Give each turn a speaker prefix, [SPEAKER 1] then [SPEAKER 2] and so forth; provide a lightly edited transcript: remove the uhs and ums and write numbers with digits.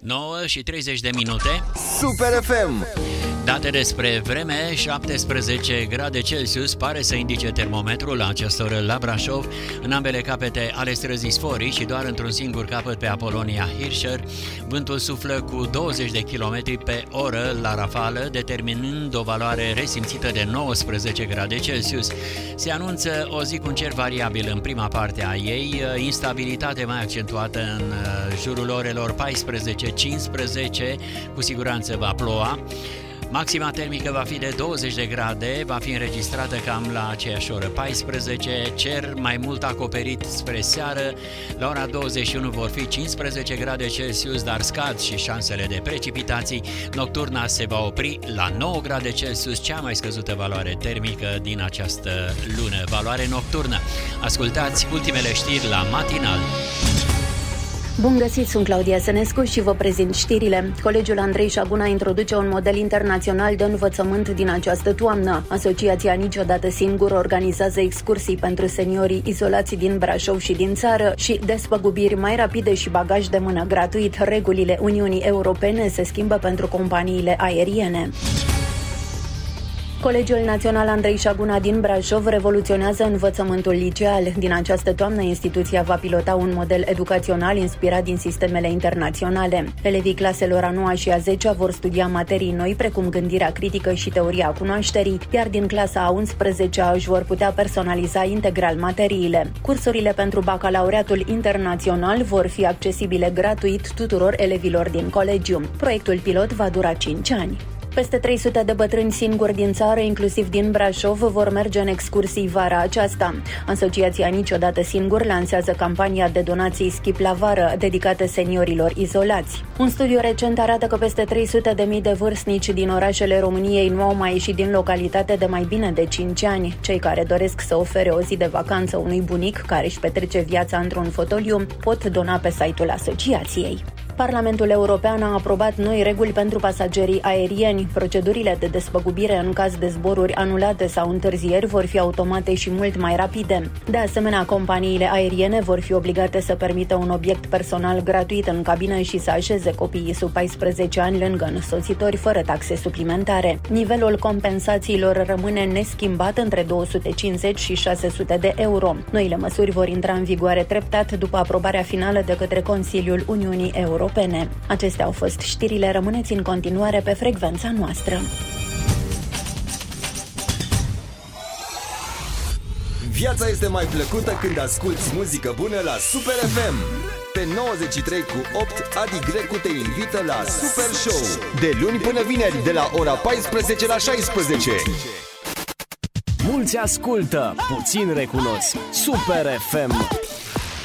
[SPEAKER 1] 9:30.
[SPEAKER 2] Super FM.
[SPEAKER 1] Date despre vreme, 17 grade Celsius pare să indice termometrul la această oră la Brașov, în ambele capete ale străzii Sforii și doar într-un singur capăt pe Apolonia Hirscher. Vântul suflă cu 20 de km pe oră la rafală, determinând o valoare resimțită de 19 grade Celsius. Se anunță o zi cu un cer variabil în prima parte a ei, instabilitate mai accentuată în jurul orelor 14-15, cu siguranță va ploua. Maxima termică va fi de 20 de grade, va fi înregistrată cam la aceeași oră 14, cer mai mult acoperit spre seară, la ora 21 vor fi 15 grade Celsius, dar scad și șansele de precipitații. Nocturna se va opri la 9 grade Celsius, cea mai scăzută valoare termică din această lună, valoare nocturnă. Ascultați ultimele știri la Matinal.
[SPEAKER 3] Bun găsit, sunt Claudia Sănescu și vă prezint știrile. Colegiul Andrei Șaguna introduce un model internațional de învățământ din această toamnă. Asociația Niciodată Singur organizează excursii pentru seniorii izolați din Brașov și din țară și despăgubiri mai rapide și bagaj de mână gratuit. Regulile Uniunii Europene se schimbă pentru companiile aeriene. Colegiul Național Andrei Șaguna din Brașov revoluționează învățământul liceal. Din această toamnă, instituția va pilota un model educațional inspirat din sistemele internaționale. Elevii claselor a 9-a și a 10-a vor studia materii noi, precum gândirea critică și teoria cunoașterii, iar din clasa a 11-a își vor putea personaliza integral materiile. Cursurile pentru bacalaureatul internațional vor fi accesibile gratuit tuturor elevilor din colegiu. Proiectul pilot va dura 5 ani. Peste 300 de bătrâni singuri din țară, inclusiv din Brașov, vor merge în excursii vara aceasta. Asociația Niciodată Singur lansează campania de donații Schip la vară, dedicată seniorilor izolați. Un studiu recent arată că peste 300.000 de vârstnici din orașele României nu au mai ieșit din localitate de mai bine de 5 ani. Cei care doresc să ofere o zi de vacanță unui bunic care își petrece viața într-un fotoliu pot dona pe site-ul asociației. Parlamentul European a aprobat noi reguli pentru pasagerii aerieni. Procedurile de despăgubire în caz de zboruri anulate sau întârzieri vor fi automate și mult mai rapide. De asemenea, companiile aeriene vor fi obligate să permită un obiect personal gratuit în cabină și să așeze copiii sub 14 ani lângă însoțitori fără taxe suplimentare. Nivelul compensațiilor rămâne neschimbat între 250 și 600 de euro. Noile măsuri vor intra în vigoare treptat după aprobarea finală de către Consiliul Uniunii Europene. Acestea au fost știrile, rămâneți în continuare pe frecvența noastră.
[SPEAKER 2] Viața este mai plăcută când asculti muzică bună la Super FM. Pe 93,8 Adi Grecu te invită la Super Show, de luni până vineri, de la ora 14 la 16.
[SPEAKER 4] Mulți ascultă, puțin recunosc. Super FM.